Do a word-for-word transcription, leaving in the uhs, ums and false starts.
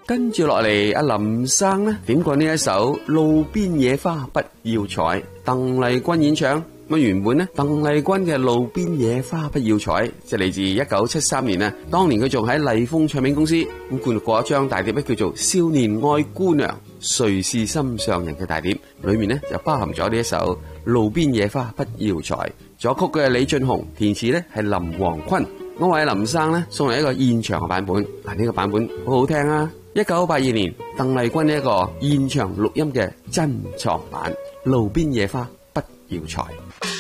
跟住落嚟，阿林生呢點過呢一首《路邊野花不要採》，鄧麗君演唱。咁原本呢，鄧麗君嘅《路邊野花不要採》即係嚟自一九七三年啊。當年佢仲喺麗風唱片公司咁灌錄過一張大碟咧，叫做《少年愛姑娘誰是心上人》嘅大碟，裏面呢就包含咗呢一首《路邊野花不要採》。作曲嘅李俊雄，填詞呢係林黃坤。我為林生呢送嚟一個現場嘅版本，嗱、這、呢個版本好好聽啊！一九八二年鄧麗君呢一個現場錄音嘅珍藏版《路邊野花不要採》。